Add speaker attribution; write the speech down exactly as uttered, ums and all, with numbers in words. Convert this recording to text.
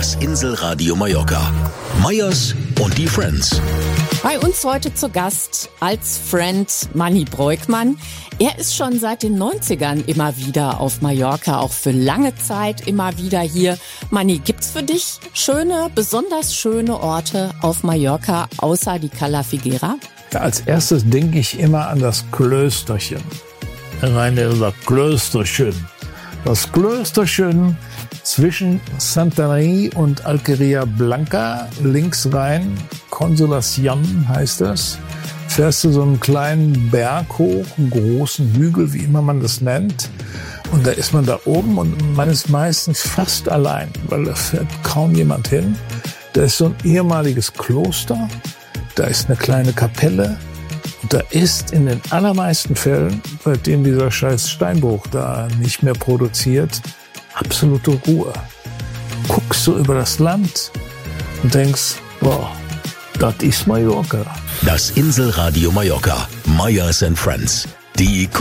Speaker 1: Das Inselradio Mallorca. Meyers und die Friends.
Speaker 2: Bei uns heute zu Gast als Friend Manni Breukmann. Er ist schon seit den neunzigern immer wieder auf Mallorca, auch für lange Zeit immer wieder hier. Manni, gibt's für dich schöne, besonders schöne Orte auf Mallorca, außer die Cala Figuera?
Speaker 3: Ja, als erstes denke ich immer an das Klösterchen. Rein in unser Klösterchen. Das Klösterchen zwischen Santarém und Alquería Blanca, links rein, Consolación heißt das. Fährst du so einen kleinen Berg hoch, einen großen Hügel, wie immer man das nennt. Und da ist man da oben und man ist meistens fast allein, weil da fährt kaum jemand hin. Da ist so ein ehemaliges Kloster, da ist eine kleine Kapelle. Und da ist in den allermeisten Fällen, seitdem dieser scheiß Steinbruch da nicht mehr produziert, absolute Ruhe. Guckst du über das Land und denkst, boah, das ist Mallorca.
Speaker 1: Das Inselradio Mallorca. Meyers and Friends. Die